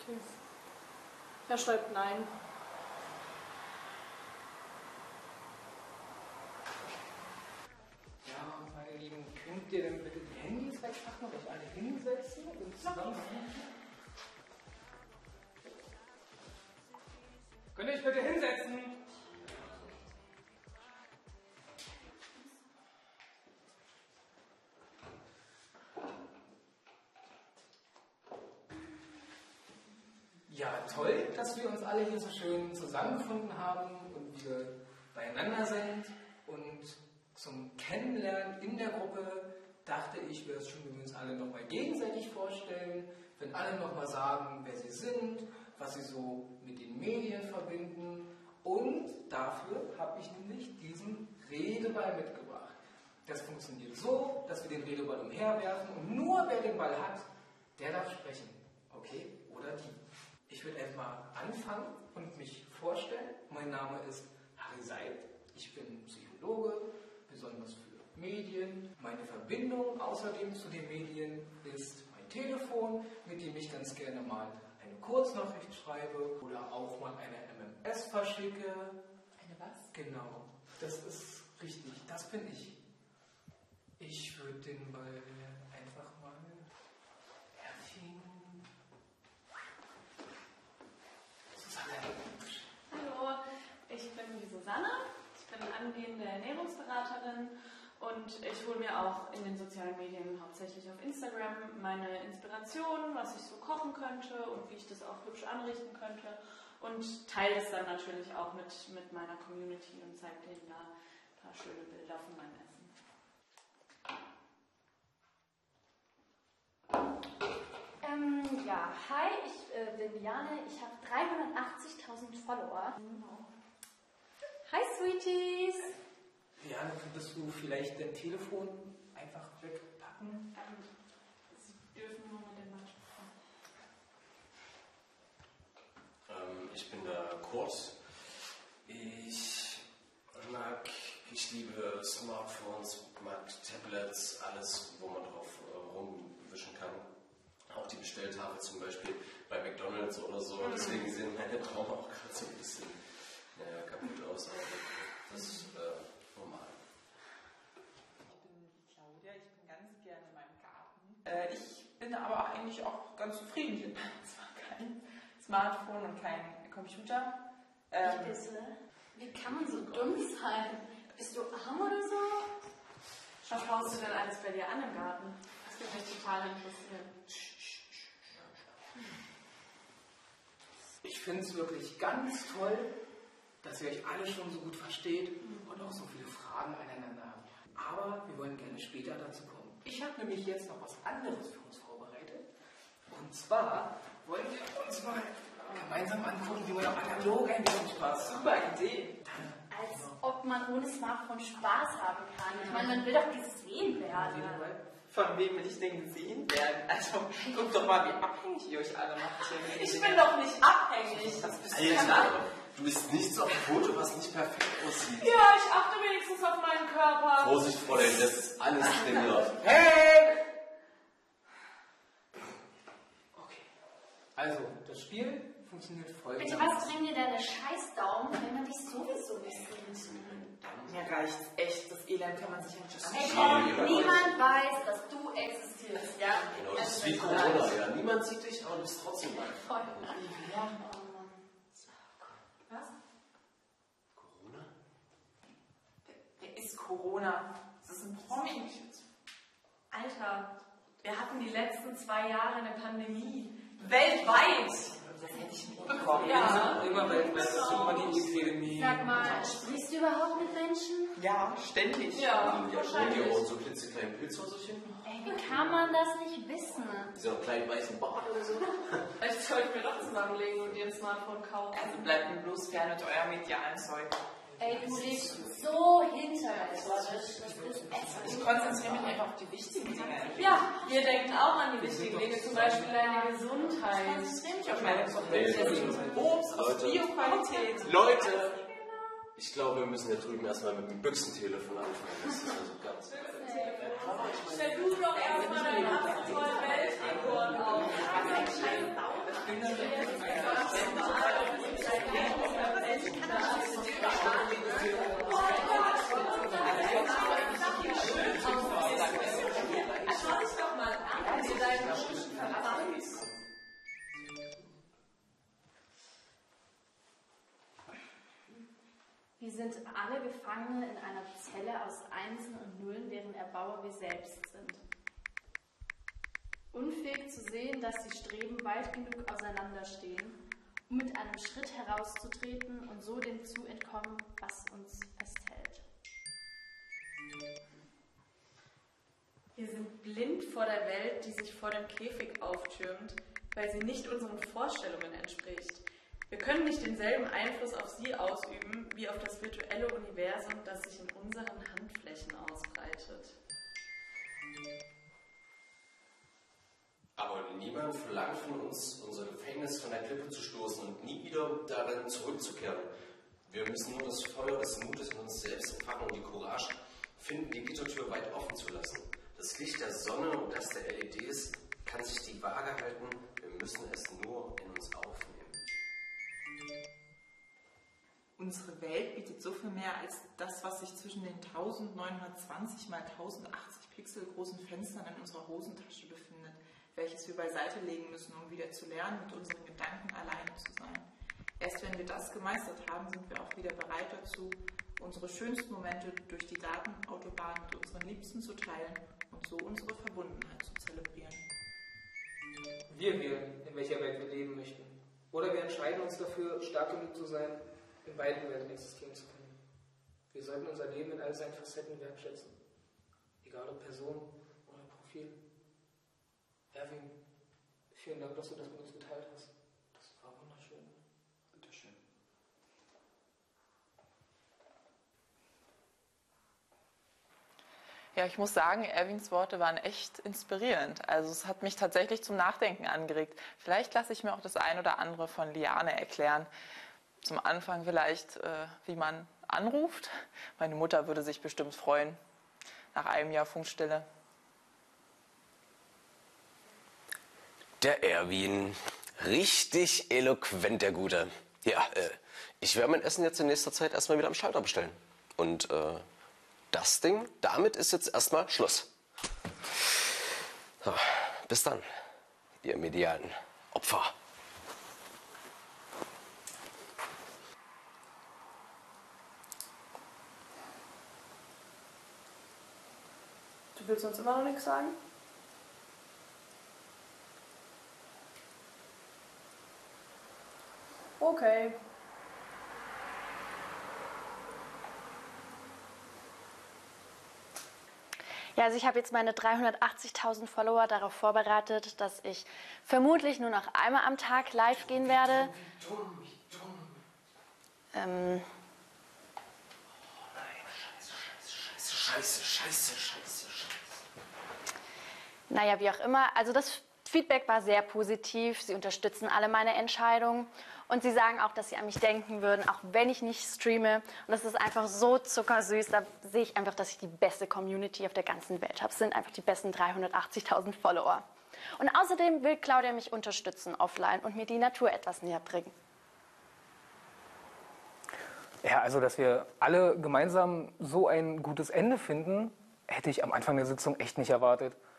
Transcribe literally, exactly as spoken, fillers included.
Okay. Er schreibt nein. Ja, meine Lieben, könnt ihr denn bitte die Handys wegmachen und euch alle hinsetzen und zusammen... Könnt ihr euch bitte hinsetzen? Ja, toll, dass wir uns alle hier so schön zusammengefunden haben und wir beieinander sind. Und zum Kennenlernen in der Gruppe dachte ich, wäre es schön, wenn wir uns alle nochmal gegenseitig vorstellen, wenn alle nochmal sagen, wer sie sind, was sie so mit den Medien verbinden. Und dafür habe ich nämlich diesen Redeball mitgebracht. Das funktioniert so, dass wir den Redeball umherwerfen und nur wer den Ball hat, der darf sprechen. Okay? Oder die. Ich würde erstmal anfangen und mich vorstellen. Mein Name ist Harry Seid. Ich bin Psychologe, besonders für Medien. Meine Verbindung außerdem zu den Medien ist mein Telefon, mit dem ich ganz gerne mal eine Kurznachricht schreibe oder auch mal eine M M S verschicke. Eine was? Genau, das ist richtig, das bin ich. Ich würde den Ball einfach mal herziehen. Hallo, ich bin die Susanne. Ich bin angehende Ernährungsberaterin und ich hole mir auch in den sozialen Medien, hauptsächlich auf Instagram, meine Inspiration, was ich so kochen könnte und wie ich das auch hübsch anrichten könnte und teile es dann natürlich auch mit, mit meiner Community und zeige denen da ein paar schöne Bilder von meinem Essen. Ähm, ja, hi, ich äh, bin Liane, ich habe dreihundertachtzigtausend Follower. Hi, Sweeties! Liane, könntest du vielleicht dein Telefon einfach wegpacken? Ähm, Sie dürfen nur mit dem Mann sprechen. Ähm, ich bin der Kurt. Ich mag, ich liebe Smartphones, mag Tablets, alles, wo man drauf äh, rumwischen kann. Auch die Bestelltafel zum Beispiel bei McDonalds oder so. Deswegen sehen meine Traum auch gerade so ein bisschen naja, kaputt aus. Aber das ist äh, normal. Ich bin die Claudia, ich bin ganz gerne in meinem Garten. Äh, ich bin aber auch eigentlich auch ganz zufrieden. Ich habe zwar kein Smartphone und kein Computer. Ähm, Ich bitte? Wie kann man so dumm sein? Bist du arm oder so? Was baust du denn alles bei dir an im Garten? Das würde mich total interessieren. Ich finde es wirklich ganz toll, dass ihr euch alle schon so gut versteht und auch so viele Fragen aneinander habt. Aber wir wollen gerne später dazu kommen. Ich habe nämlich jetzt noch was anderes für uns vorbereitet. Und zwar wollen wir uns mal gemeinsam angucken, wie man auch analog ein bisschen Spaß hat. super Idee. Als ob man ohne Smartphone Spaß haben kann. Ich meine, man will doch gesehen werden. Von wem will ich denn gesehen werden? Also, guck doch mal, wie abhängig ihr euch alle macht. Ich bin doch nicht abhängig. Das bist Hey, klar, du bist nichts auf dem Foto, was nicht perfekt aussieht. Ja, ich achte wenigstens auf meinen Körper. Vorsicht, Fräulein, das ist alles trainiert. Hey! Okay. Also, das Spiel funktioniert Bitte, folgendermaßen. was bringt dir deine Scheißdaumen, wenn man dich sowieso nicht sieht? Mir reicht's echt. Das Elend kann man sich ja nicht Ey, anschauen. komm, niemand weiß, dass du existierst. Ja, Genau, das ist wie Corona, ja. Niemand sieht dich, aber du bist trotzdem live. Voll. Ja. Oh Mann. Was? Corona? Wer ist Corona? Das ist ein Promi. Alter, wir hatten die letzten zwei Jahre eine Pandemie. Weltweit! Das hätte ich nicht bekommen. Ja. Immer weltweit, das ist immer die Epidemie. Sag mal, sprichst du überhaupt mit Menschen? Ja, ständig. Ja, Ja, und die auch so klitzekleinen Pilzhäuserchen. Ey, wie kann man das nicht wissen? Diese kleinen weißen Bart oder so. Vielleicht soll ich mir doch zusammenlegen und dir ein Smartphone kaufen. Also bleibt mir bloß fern mit eurem medialen Zeug. Ey, du lebst so hinterwäldlerisch. Das ist Ich echt. konzentriere mich einfach auf die wichtigen Dinge. Ja, ihr denkt auch an die wichtigen Dinge, zum Beispiel deine Ich Gesundheit. konzentriere mich auf meine Nee, Kompetenzen. Obst, auf Leute. Bioqualität. Leute! Ich glaube, wir müssen da drüben erstmal mit dem Büchsentelefon anfangen. Das ist also ganz. Stell du doch erstmal deinen tollen Weltrekord auf. Ich bin Wir sind alle Gefangene in einer Zelle aus Einsen und Nullen, deren Erbauer wir selbst sind. Unfähig zu sehen, dass die Streben weit genug auseinanderstehen, um mit einem Schritt herauszutreten und so dem zu entkommen, was uns festhält. Wir sind blind vor der Welt, die sich vor dem Käfig auftürmt, weil sie nicht unseren Vorstellungen entspricht. Wir können nicht denselben Einfluss auf sie ausüben, wie auf das virtuelle Universum, das sich in unseren Handflächen ausbreitet. Aber niemand verlangt von uns, unser Gefängnis von der Klippe zu stoßen und nie wieder darin zurückzukehren. Wir müssen nur das Feuer des Mutes in uns selbst empfangen und die Courage finden, die Gittertür weit offen zu lassen. Das Licht der Sonne und das der L E Ds kann sich die Waage halten. Wir müssen es nur in uns aufnehmen. Unsere Welt bietet so viel mehr als das, was sich zwischen den neunzehnhundertzwanzig mal tausendachtzig Pixel großen Fenstern in unserer Hosentasche befindet, welches wir beiseite legen müssen, um wieder zu lernen, mit unseren Gedanken alleine zu sein. Erst wenn wir das gemeistert haben, sind wir auch wieder bereit dazu, unsere schönsten Momente durch die Datenautobahn mit unseren Liebsten zu teilen und so unsere Verbundenheit zu zelebrieren. Wir wählen, in welcher Welt wir leben möchten. Oder wir entscheiden uns dafür, stark genug zu sein, in beiden Welten existieren zu können. Wir sollten unser Leben in all seinen Facetten wertschätzen. Egal ob Person oder Profil. Erwin, vielen Dank, dass du das mit uns geteilt hast. Das war wunderschön. Bitteschön. Ja, ich muss sagen, Erwins Worte waren echt inspirierend. Also es hat mich tatsächlich zum Nachdenken angeregt. Vielleicht lasse ich mir auch das ein oder andere von Liane erklären. Zum Anfang vielleicht, äh, wie man anruft. Meine Mutter würde sich bestimmt freuen, nach einem Jahr Funkstille. Der Erwin, richtig eloquent, der Gute. Ja, äh, ich werde mein Essen jetzt in nächster Zeit erstmal wieder am Schalter bestellen. Und äh, das Ding, damit ist jetzt erstmal Schluss. So, bis dann, ihr medialen Opfer. Du willst uns immer noch nichts sagen? Okay. Ja, also ich habe jetzt meine dreihundertachtzigtausend Follower darauf vorbereitet, dass ich vermutlich nur noch einmal am Tag live gehen werde. Wie dumm, wie dumm. Ähm, Oh nein, scheiße, scheiße, scheiße, scheiße, scheiße, scheiße. naja, wie auch immer. Also das Feedback war sehr positiv. Sie unterstützen alle meine Entscheidungen. Und sie sagen auch, dass sie an mich denken würden, auch wenn ich nicht streame. Und das ist einfach so zuckersüß. Da sehe ich einfach, dass ich die beste Community auf der ganzen Welt habe. Es sind einfach die besten dreihundertachtzigtausend Follower. Und außerdem will Claudia mich unterstützen offline und mir die Natur etwas näher bringen. Ja, also dass wir alle gemeinsam so ein gutes Ende finden, hätte ich am Anfang der Sitzung echt nicht erwartet.